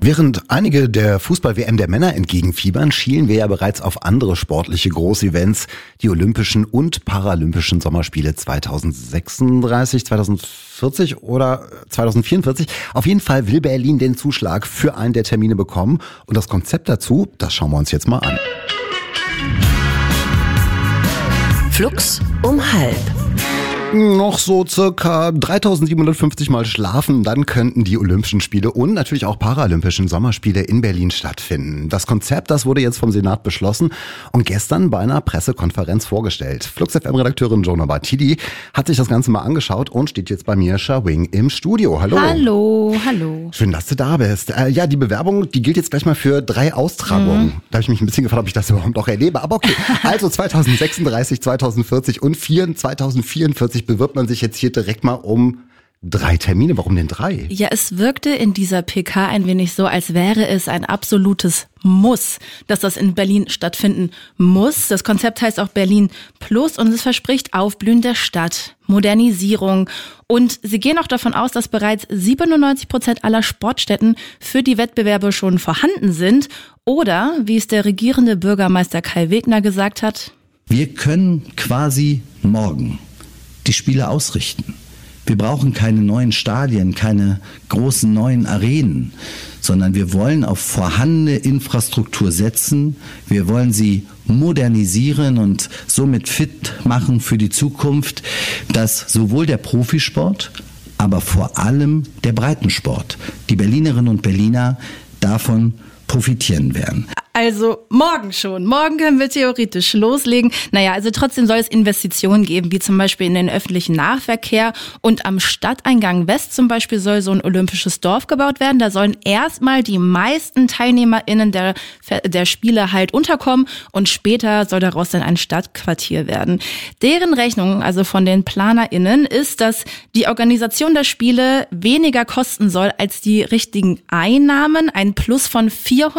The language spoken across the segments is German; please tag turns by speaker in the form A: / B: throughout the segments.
A: Während einige der Fußball-WM der Männer entgegenfiebern, schielen wir ja bereits auf andere sportliche Großevents, die Olympischen und Paralympischen Sommerspiele 2036, 2040 oder 2044. Auf jeden Fall will Berlin den Zuschlag für einen der Termine bekommen. Und das Konzept dazu, das schauen wir uns jetzt mal an.
B: Flux um halb.
A: Noch so circa 3750 Mal schlafen, dann könnten die Olympischen Spiele und natürlich auch Paralympischen Sommerspiele in Berlin stattfinden. Das Konzept, das wurde jetzt vom Senat beschlossen und gestern bei einer Pressekonferenz vorgestellt. Flux FM-Redakteurin Jonah Bartidi hat sich das Ganze mal angeschaut und steht jetzt bei mir, Shawing, im Studio. Hallo.
C: Hallo.
A: Schön, dass du da bist. Ja, die Bewerbung, die gilt jetzt gleich mal für 3 Austragungen. Da habe ich mich ein bisschen gefragt, ob ich das überhaupt noch erlebe. Aber okay, also 2036, 2040 und 2044 bewirbt man sich jetzt hier direkt mal um 3 Termine. Warum denn 3?
C: Ja, es wirkte in dieser PK ein wenig so, als wäre es ein absolutes Muss, dass das in Berlin stattfinden muss. Das Konzept heißt auch Berlin Plus und es verspricht Aufblühen der Stadt, Modernisierung. Und sie gehen auch davon aus, dass bereits 97% aller Sportstätten für die Wettbewerbe schon vorhanden sind. Oder, wie es der regierende Bürgermeister Kai Wegner gesagt hat:
D: Wir können quasi morgen die Spiele ausrichten. Wir brauchen keine neuen Stadien, keine großen neuen Arenen, sondern wir wollen auf vorhandene Infrastruktur setzen. Wir wollen sie modernisieren und somit fit machen für die Zukunft, dass sowohl der Profisport, aber vor allem der Breitensport, die Berlinerinnen und Berliner davon profitieren werden.
C: Also morgen schon. Morgen können wir theoretisch loslegen. Naja, also trotzdem soll es Investitionen geben, wie zum Beispiel in den öffentlichen Nahverkehr. Und am Stadteingang West zum Beispiel soll so ein olympisches Dorf gebaut werden. Da sollen erstmal die meisten TeilnehmerInnen der Spiele halt unterkommen. Und später soll daraus dann ein Stadtquartier werden. Deren Rechnung, also von den PlanerInnen, ist, dass die Organisation der Spiele weniger kosten soll als die richtigen Einnahmen. Ein Plus von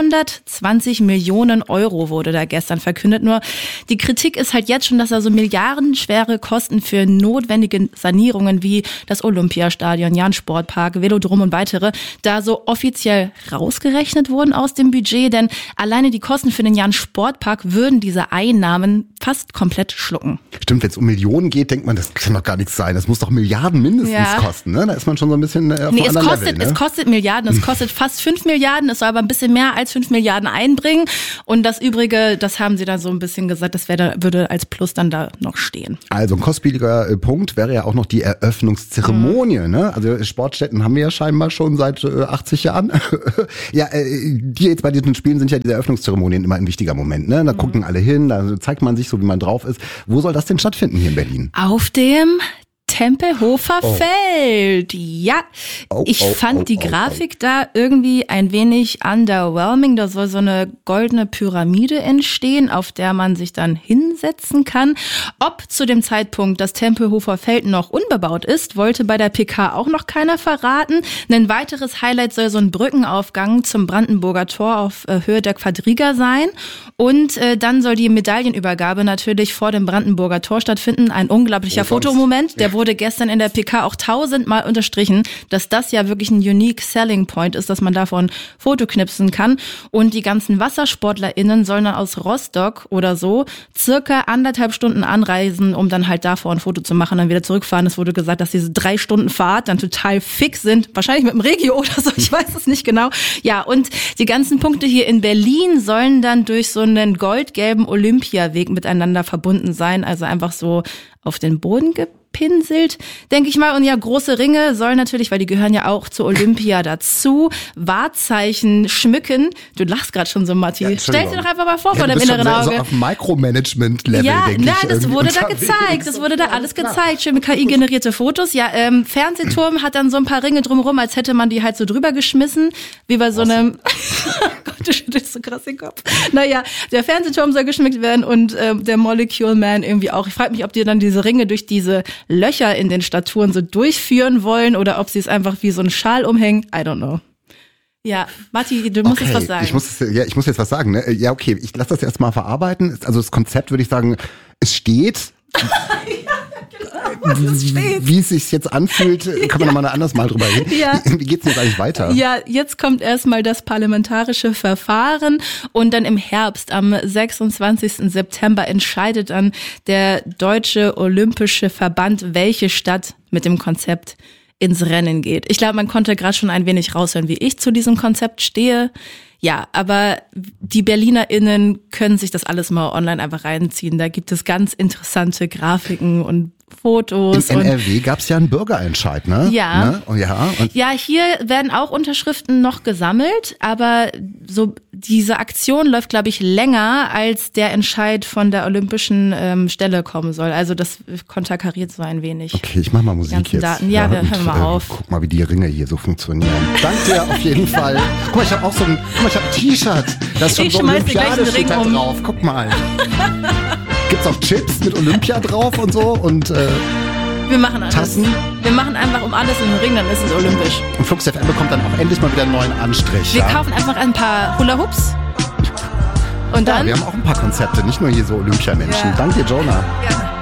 C: 420 Millionen Euro wurde da gestern verkündet. Nur die Kritik ist halt jetzt schon, dass da so milliardenschwere Kosten für notwendige Sanierungen wie das Olympiastadion, Jan-Sportpark, Velodrom und weitere da so offiziell rausgerechnet wurden aus dem Budget. Denn alleine die Kosten für den Jan-Sportpark würden diese Einnahmen fast komplett schlucken.
A: Stimmt, wenn es um Millionen geht, denkt man, das kann doch gar nichts sein. Das muss doch Milliarden mindestens kosten. Ne? Da ist man schon so ein bisschen auf einem anderen Level. Ne?
C: Es kostet Milliarden. Es kostet fast 5 Milliarden. Es soll aber ein bisschen mehr als 5 Milliarden einbringen. Und das Übrige, das haben sie dann so ein bisschen gesagt, das würde als Plus dann da noch stehen.
A: Also ein kostspieliger Punkt wäre ja auch noch die Eröffnungszeremonie. Ne? Also Sportstätten haben wir ja scheinbar schon seit 80 Jahren. Ja, die jetzt bei diesen Spielen sind ja diese Eröffnungszeremonien immer ein wichtiger Moment. Ne? Da gucken alle hin, da zeigt man sich so, wie man drauf ist. Wo soll das denn stattfinden hier in Berlin?
C: Auf dem Tempelhofer Feld. Ja, ich fand die Grafik da irgendwie ein wenig underwhelming. Da soll so eine goldene Pyramide entstehen, auf der man sich dann hinsetzen kann. Ob zu dem Zeitpunkt das Tempelhofer Feld noch unbebaut ist, wollte bei der PK auch noch keiner verraten. Ein weiteres Highlight soll so ein Brückenaufgang zum Brandenburger Tor auf Höhe der Quadriga sein. Und dann soll die Medaillenübergabe natürlich vor dem Brandenburger Tor stattfinden. Ein unglaublicher Fotomoment, der wurde gestern in der PK auch 1000-mal unterstrichen, dass das ja wirklich ein unique selling point ist, dass man davon Foto knipsen kann. Und die ganzen WassersportlerInnen sollen dann aus Rostock oder so circa 1,5 Stunden anreisen, um dann halt davor ein Foto zu machen und dann wieder zurückfahren. Es wurde gesagt, dass diese 3 Stunden Fahrt dann total fix sind. Wahrscheinlich mit dem Regio oder so, ich weiß es nicht genau. Ja, und die ganzen Punkte hier in Berlin sollen dann durch so einen goldgelben Olympiaweg miteinander verbunden sein. Also einfach so auf den Boden gepinselt, denke ich mal. Und ja, große Ringe sollen natürlich, weil die gehören ja auch zur Olympia dazu, Wahrzeichen schmücken. Du lachst gerade schon so, Matti.
A: Ja,
C: stell dir doch einfach mal vor deinem inneren
A: Auge.
C: So
A: auf Micromanagement-Level, denke ich.
C: Das wurde da gezeigt. Das wurde da alles gezeigt. Schön mit KI-generierte Fotos. Ja, Fernsehturm hat dann so ein paar Ringe drumherum, als hätte man die halt so drüber geschmissen, wie bei so einem... Gott, du schüttelst so krass den Kopf. Naja, der Fernsehturm soll geschmückt werden und der Molecule Man irgendwie auch. Ich frage mich, ob die dann diese Ringe durch diese Löcher in den Statuen so durchführen wollen oder ob sie es einfach wie so ein Schal umhängen. I don't know. Ja, Matti, du musst jetzt was sagen.
A: Ich muss jetzt was sagen. Ne? Ja, okay, ich lasse das erstmal verarbeiten. Also das Konzept, würde ich sagen, es steht. Wie es sich jetzt anfühlt, kann man nochmal anders mal drüber reden.
C: Ja.
A: Wie geht's denn jetzt eigentlich weiter?
C: Ja, jetzt kommt erstmal das parlamentarische Verfahren und dann im Herbst, am 26. September, entscheidet dann der Deutsche Olympische Verband, welche Stadt mit dem Konzept ins Rennen geht. Ich glaube, man konnte gerade schon ein wenig raushören, wie ich zu diesem Konzept stehe. Ja, aber die BerlinerInnen können sich das alles mal online einfach reinziehen. Da gibt es ganz interessante Grafiken und Fotos.
A: In NRW gab es ja einen Bürgerentscheid, ne?
C: Ja.
A: Ne? Oh, ja. Und
C: Ja, hier werden auch Unterschriften noch gesammelt, aber so diese Aktion läuft, glaube ich, länger, als der Entscheid von der olympischen Stelle kommen soll. Also das konterkariert so ein wenig.
A: okay, ich mach mal Musik
C: Ganzen
A: jetzt.
C: Daten. Ja, wir hören mal auf.
A: Guck mal, wie die Ringe hier so funktionieren. Danke dir auf jeden Fall. Guck mal, ich habe auch so ein T-Shirt. Da ist schon
C: Ich
A: so
C: schmeiß dir gleich den
A: Olympiade
C: Ring um.
A: drauf. Guck mal. Gibt's auch Chips mit Olympia drauf und so und
C: Wir machen alles.
A: Tassen?
C: Wir machen einfach um alles in den Ring, dann ist es olympisch.
A: und Flux FM bekommt dann auch endlich mal wieder einen neuen Anstrich.
C: Wir
A: ja?
C: kaufen einfach ein paar Hula-Hoops. Und
A: Ja,
C: dann...
A: wir haben auch ein paar Konzepte, nicht nur hier so Olympiamenschen.
C: Ja.
A: Danke dir, Jonah.
C: Gerne.